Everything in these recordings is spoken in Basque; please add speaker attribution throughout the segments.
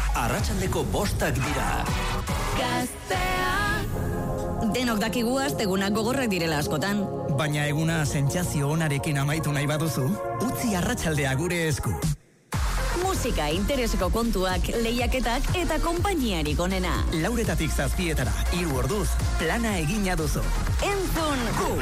Speaker 1: arratsaldeko 5 dira.
Speaker 2: Gaztea. Denok dakigu astegunak gogorrak direla askotan.
Speaker 3: Baina eguna sentsazio onarekin amaitu nahi baduzu, utzi arratsaldea gure esku.
Speaker 2: Musika, intereseko kontuak, lehiaketak eta konpainiarik onena.
Speaker 3: 4:00 to 7:00, 3 orduz, plana egina duzu.
Speaker 2: Entzun gu!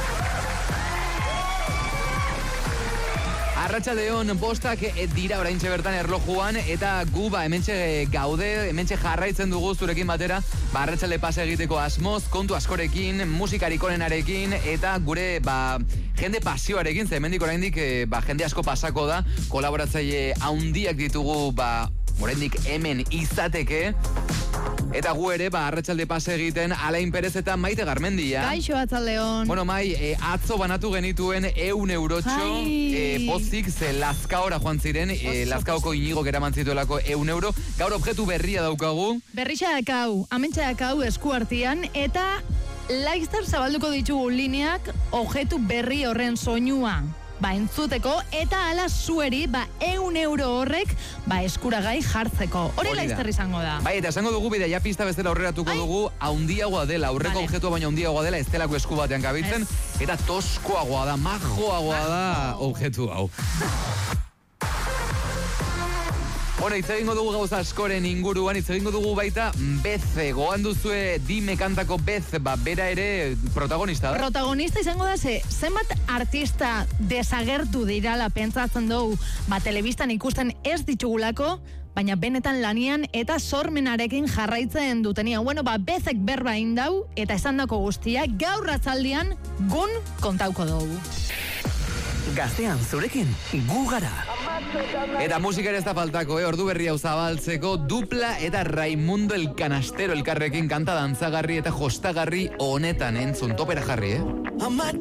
Speaker 4: Arratsaldeon 5 dira oraintxe bertan erlojuan eta gu hementxe gaude, hementxe jarraitzen dugu zurekin batera, arratsalde pase egiteko asmoz, kontu askorekin, musikarik onenarekin eta gure jende pasioarekin, ze hemendik oraindik jende asko pasako da, kolaboratzaile handiak ditugu oraindik hemen izateke. Eta gu ere, arratsalde pase egiten Alain Perez eta Maite Garmendia.
Speaker 5: Kaixo, atzaldeon.
Speaker 4: Bueno, Mai, atzo banatu genituen 100 eurotxo, pozik, ze Lazkaora joan ziren, Lazkaoko Inigo eraman zituelako 100 euro. Gaur objektu berria daukagu.
Speaker 5: Berrixa dakau, amentsa dakau esku artean, eta laizter zabalduko ditugu lineak objektu berri horren soinua. Entzuteko, eta ala zueri, 100 euro horrek, eskuragai jartzeko. Hori laizter izango da.
Speaker 4: Eta esango dugu bidea, ja pista bezala aurreratuko dugu, haundiagoa dela, aurreko objektua baina haundiagoa dela, estelako esku batean gabitzen, eta toskoagoa da, majoagoa da objektu hau. Bueno, hitz egingo dugu gauza askoren inguruan, hitz egingo dugu baita Beze, goan duzue Dime kantako Beze, bera ere protagonista da?
Speaker 5: Protagonista izango da, zenbat artista desagertu dirala pentsatzen dugu, telebistan ikusten ez ditugulako, baina benetan lanian eta sormenarekin jarraitzen dutenia. Bueno, Bezek berba indau eta esandako guztia, gaur ratzaldian gun kontauko dugu.
Speaker 3: Gaztean zurekin, gu gara.
Speaker 4: Eta musika ere ez da faltako, ordu berri hau zabaltzeko, Dupla eta Raimundo el Canastero elkarrekin kanta dantzagarri eta jostagarri honetan entzun, topera jarri,